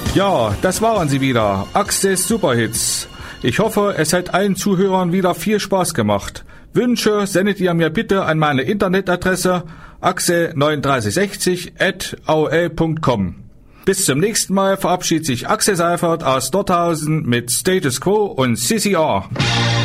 Ja, das waren sie wieder. Access Superhits. Ich hoffe, es hat allen Zuhörern wieder viel Spaß gemacht. Wünsche sendet ihr mir bitte an meine Internetadresse axe3960@aol.com. Bis zum nächsten Mal verabschiedet sich Axel Seifert aus Dorthausen mit Status Quo und CCR.